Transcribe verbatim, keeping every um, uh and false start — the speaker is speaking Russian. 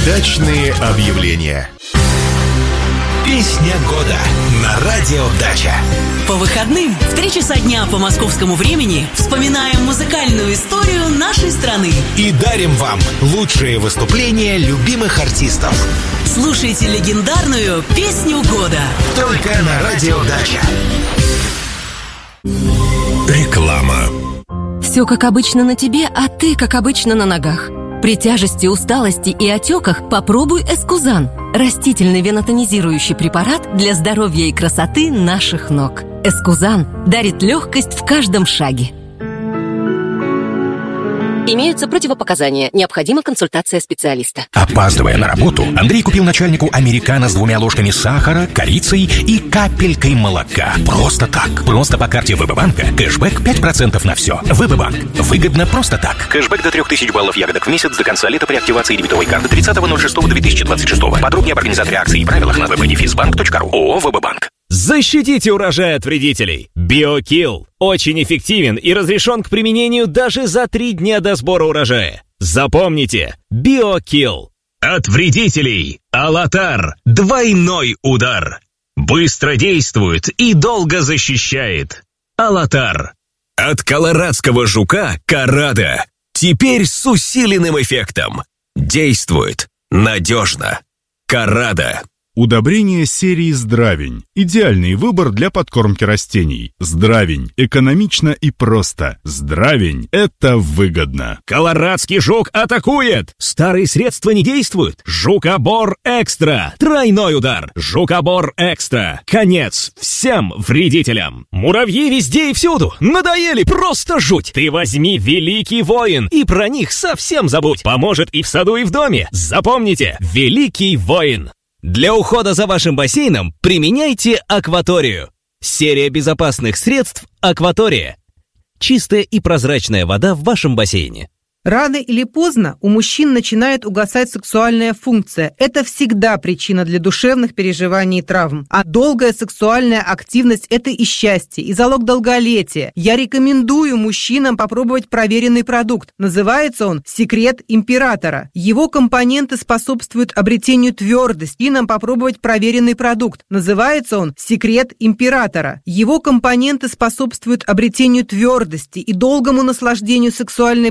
Дачные объявления. Песня года на радио Дача. По выходным в три часа дня по московскому времени вспоминаем музыкальную историю нашей страны. И дарим вам лучшие выступления любимых артистов. Слушайте легендарную «Песню года». Только на радио Дача. Реклама. Все как обычно на тебе, а ты как обычно на ногах. При тяжести, усталости и отеках попробуй Эскузан. Растительный венотонизирующий препарат для здоровья и красоты наших ног. Эскузан дарит легкость в каждом шаге. Имеются противопоказания. Необходима консультация специалиста. Опаздывая на работу, Андрей купил начальнику американо с двумя ложками сахара, корицей и капелькой молока. Просто так. Просто по карте ВБ-банка. Кэшбэк пять процентов на все. ВБ-банк. Выгодно просто так. Кэшбэк до трех тысяч баллов ягодок в месяц до конца лета при активации дебетовой карты тридцатого ноль шестого две тысячи двадцать шестого. Подробнее об организаторе акций и правилах на вэ бэ дефис банк точка ру. ООО «ВБ-банк». Защитите урожай от вредителей. BioKill очень эффективен и разрешен к применению даже за три дня до сбора урожая. Запомните, BioKill. От вредителей Алатар. Двойной удар. Быстро действует и долго защищает. Алатар. От колорадского жука Карада. Теперь с усиленным эффектом. Действует надежно. Карада. Удобрение серии «Здравень». Идеальный выбор для подкормки растений. «Здравень» – экономично и просто. «Здравень» – это выгодно. Колорадский жук атакует! Старые средства не действуют. Жукобор Экстра. Тройной удар. Жукобор Экстра. Конец всем вредителям. Муравьи везде и всюду. Надоели, просто жуть. Ты возьми Великий Воин и про них совсем забудь. Поможет и в саду, и в доме. Запомните, Великий Воин. Для ухода за вашим бассейном применяйте Акваторию. Серия безопасных средств «Акватория». Чистая и прозрачная вода в вашем бассейне. Рано или поздно у мужчин начинает угасать сексуальная функция. Это всегда причина для душевных переживаний и травм. А долгая сексуальная активность – это и счастье, и залог долголетия. Я рекомендую мужчинам попробовать проверенный продукт. Называется он «Секрет императора». Его компоненты способствуют обретению твердости. И нам попробовать проверенный продукт. Называется он «Секрет императора». Его компоненты способствуют обретению твердости и долгому наслаждению сексуальной